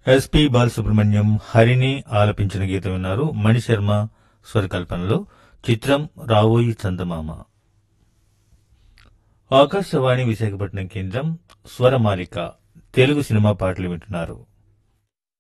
SP Balasubrahmanyam హరిని ఆలపించిన గీతం విన్నారు. మణిశర్మ స్వరకల్పనలో. చిత్రం రావోయి చందమామ. ఆకాశవాణి విశాఖపట్నం కేంద్రం. స్వరమాలిక తెలుగు సినిమా పాటలు వింటున్నారు.